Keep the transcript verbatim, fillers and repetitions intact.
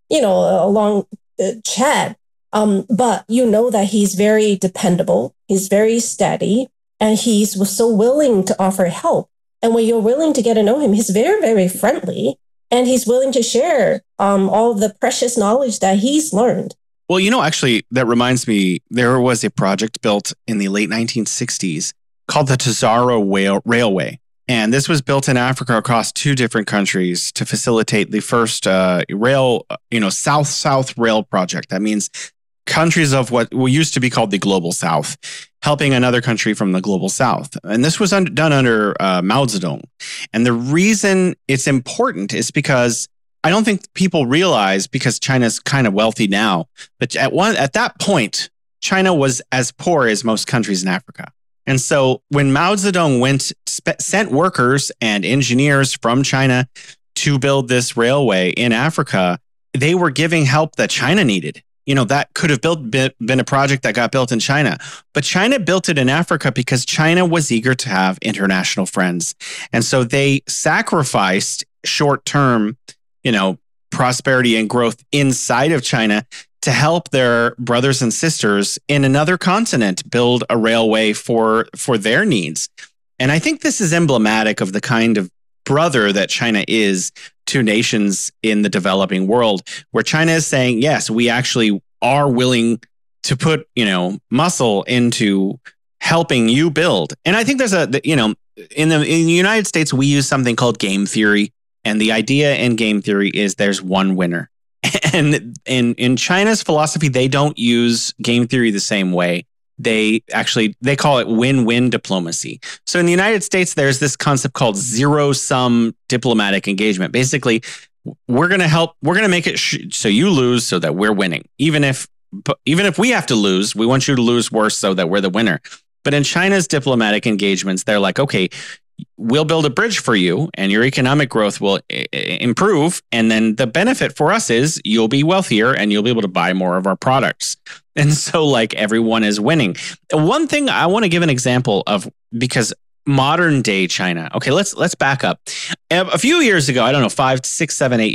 you know, a long uh, chat. Um, but you know that he's very dependable. He's very steady, and he's so willing to offer help. And when you're willing to get to know him, he's very, very friendly, and he's willing to share um, all of the precious knowledge that he's learned. Well, you know, actually, that reminds me, there was a project built in the late nineteen sixties called the Tazara Rail- Railway. And this was built in Africa across two different countries to facilitate the first uh, rail, you know, South-South rail project. That means countries of what used to be called the Global South, helping another country from the Global South. And this was un- done under uh, Mao Zedong. And the reason it's important is because I don't think people realize, because China's kind of wealthy now, but at one at that point, China was as poor as most countries in Africa. And so when Mao Zedong went, sp- sent workers and engineers from China to build this railway in Africa, they were giving help that China needed. You know, that could have built been a project that got built in China. But China built it in Africa because China was eager to have international friends. And so they sacrificed short-term, you know, prosperity and growth inside of China to help their brothers and sisters in another continent build a railway for, for their needs. And I think this is emblematic of the kind of brother that China is to nations in the developing world, where China is saying, yes, we actually are willing to put, you know, muscle into helping you build. And I think there's a, you know, in the, in the United States, we use something called game theory. And the idea in game theory is there's one winner. And in, in China's philosophy, they don't use game theory the same way. They actually, they call it win-win diplomacy. So in the United States, there's this concept called zero-sum diplomatic engagement. Basically, we're going to help, we're going to make it sh- so you lose so that we're winning. Even if, even if we have to lose, we want you to lose worse so that we're the winner. But in China's diplomatic engagements, they're like, okay, we'll build a bridge for you and your economic growth will I- improve. And then the benefit for us is you'll be wealthier and you'll be able to buy more of our products. And so like everyone is winning. One thing I want to give an example of, because modern day China, okay, let's let's back up. A few years ago, I don't know, five, six, seven, eight